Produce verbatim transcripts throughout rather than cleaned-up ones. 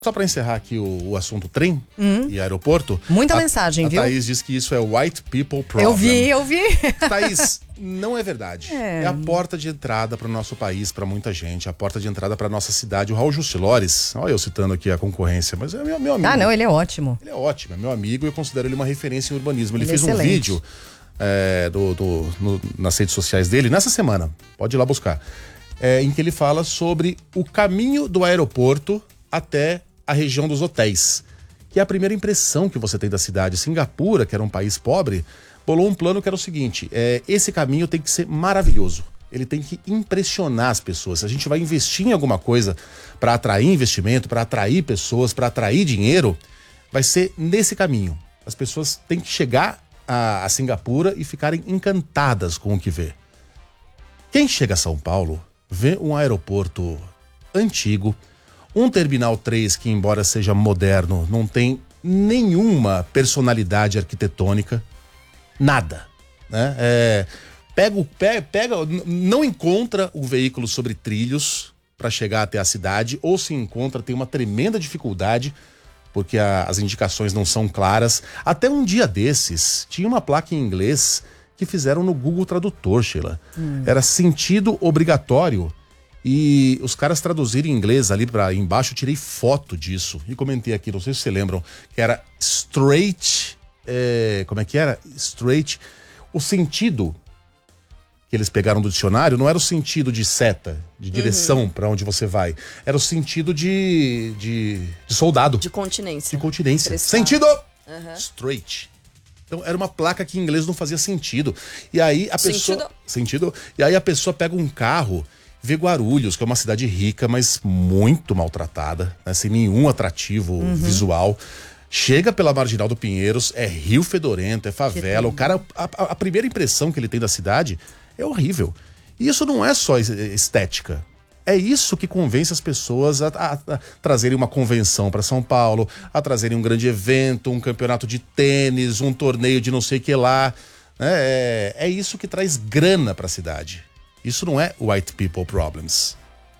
Só para encerrar aqui o, o assunto trem hum. e aeroporto. Muita a, mensagem, a viu? A Thaís diz que isso é white people problem. Eu vi, eu vi. Thaís, não é verdade. É, é a porta de entrada para o nosso país, para muita gente. A porta de entrada para nossa cidade. O Raul Justilores, olha eu citando aqui a concorrência, mas é meu, meu amigo. Ah, não, ele é ótimo. Ele é ótimo, é meu amigo e eu considero ele uma referência em urbanismo. Ele, ele fez é um vídeo é, do, do, no, nas redes sociais dele, nessa semana, pode ir lá buscar, é, em que ele fala sobre o caminho do aeroporto até a região dos hotéis, que é a primeira impressão que você tem da cidade. Singapura, que era um país pobre, bolou um plano que era o seguinte, é, esse caminho tem que ser maravilhoso, ele tem que impressionar as pessoas. Se a gente vai investir em alguma coisa para atrair investimento, para atrair pessoas, para atrair dinheiro, vai ser nesse caminho. As pessoas têm que chegar a, a Singapura e ficarem encantadas com o que vê. Quem chega a São Paulo vê um aeroporto antigo, um Terminal três que, embora seja moderno, não tem nenhuma personalidade arquitetônica, nada, né? É, pega, pega, pega, não encontra o veículo sobre trilhos para chegar até a cidade, ou se encontra, tem uma tremenda dificuldade, porque a, as indicações não são claras. Até um dia desses, tinha uma placa em inglês que fizeram no Google Tradutor, Sheila. Hum. Era sentido obrigatório. E os caras traduziram em inglês ali para embaixo, eu tirei foto disso e comentei aqui, não sei se vocês lembram, que era straight, é, como é que era? Straight, o sentido que eles pegaram do dicionário não era o sentido de seta, de direção uhum. para onde você vai, era o sentido de, de, de soldado. De continência. De continência. Pressão. Sentido! Uhum. Straight. Então era uma placa que em inglês não fazia sentido. E aí a pessoa... Sentido. Sentido. E aí a pessoa pega um carro, vê Guarulhos, que é uma cidade rica, mas muito maltratada, né? Sem nenhum atrativo uhum. visual. Chega pela Marginal do Pinheiros, é rio fedorento, é favela. O cara, a, a primeira impressão que ele tem da cidade é horrível. E isso não é só estética. É isso que convence as pessoas a, a, a trazerem uma convenção para São Paulo, a trazerem um grande evento, um campeonato de tênis, um torneio de não sei o que lá. É, é, é isso que traz grana para a cidade. Isso não é white people problems.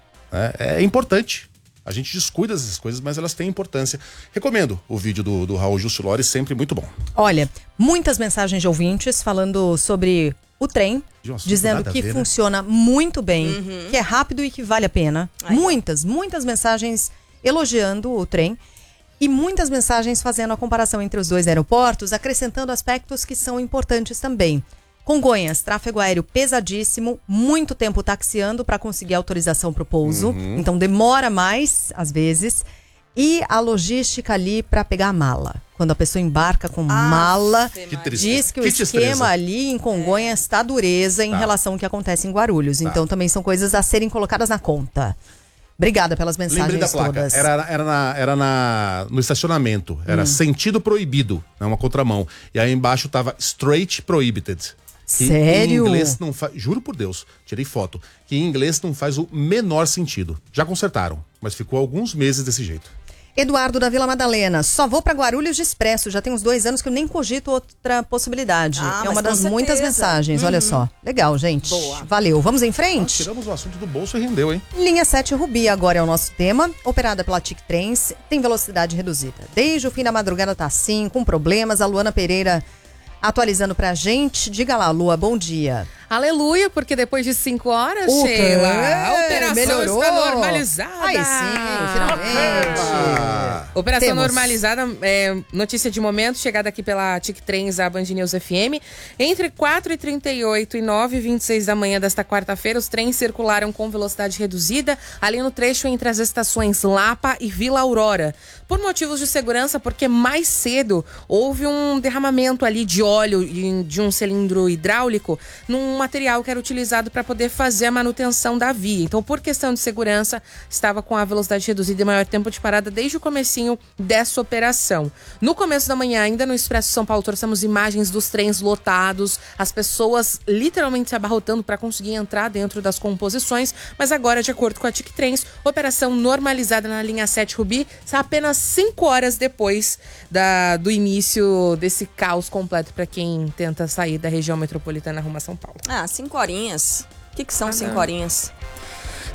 É, é importante. A gente descuida dessas coisas, mas elas têm importância. Recomendo o vídeo do, do Raul Justilores, sempre muito bom. Olha, muitas mensagens de ouvintes falando sobre o trem, Nossa, dizendo que ver, funciona né? muito bem, uhum. que é rápido e que vale a pena. Ai, muitas, muitas mensagens elogiando o trem e muitas mensagens fazendo a comparação entre os dois aeroportos, acrescentando aspectos que são importantes também. Congonhas, tráfego aéreo pesadíssimo, muito tempo taxiando para conseguir autorização para o pouso, uhum. então demora mais, às vezes, e a logística ali para pegar a mala. Quando a pessoa embarca com ah, mala, que diz que, que o esquema tristeza. ali em Congonhas está é. dureza em tá. relação ao que acontece em Guarulhos. Tá. Então também são coisas a serem colocadas na conta. Obrigada pelas mensagens Lembrei da placa. todas. Era, era, na, era na, no estacionamento, era hum. sentido proibido, né, uma contramão. E aí embaixo tava straight prohibited. Que Sério? Em inglês não faz, juro por Deus, tirei foto, que em inglês não faz o menor sentido. Já consertaram, mas ficou alguns meses desse jeito. Eduardo da Vila Madalena, só vou para Guarulhos de Expresso, já tem uns dois anos que eu nem cogito outra possibilidade. Ah, é uma das certeza. muitas mensagens, uhum. olha só. Legal, gente. Boa. Valeu, vamos em frente? Nós tiramos o assunto do bolso e rendeu, hein? Linha sete Rubi agora é o nosso tema, operada pela Tic Trens, tem velocidade reduzida. Desde o fim da madrugada tá assim, com problemas, a Luana Pereira atualizando pra gente. Diga lá, Lua, bom dia. Aleluia, porque depois de cinco horas, o Sheila, a operação melhorou. está normalizada. Aí sim, finalmente. Ah, operação Temos. normalizada, é, notícia de momento, chegada aqui pela Tic Trens, a Band News F M. Entre quatro e trinta e oito e nove e vinte e seis da manhã desta quarta-feira, os trens circularam com velocidade reduzida, ali no trecho entre as estações Lapa e Vila Aurora. Por motivos de segurança, porque mais cedo houve um derramamento ali de óleo de um cilindro hidráulico num material que era utilizado para poder fazer a manutenção da via. Então, por questão de segurança, estava com a velocidade reduzida e maior tempo de parada desde o comecinho dessa operação. No começo da manhã, ainda no Expresso São Paulo, trouxemos imagens dos trens lotados, as pessoas literalmente se abarrotando para conseguir entrar dentro das composições, mas agora, de acordo com a Tic Trens, operação normalizada na linha sete Rubi, está apenas cinco horas depois da, do início desse caos completo para quem tenta sair da região metropolitana rumo a São Paulo. Ah, cinco horinhas. O que, que são ah, cinco não. horinhas?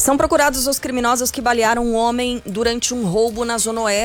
São procurados os criminosos que balearam um homem durante um roubo na Zona Oeste.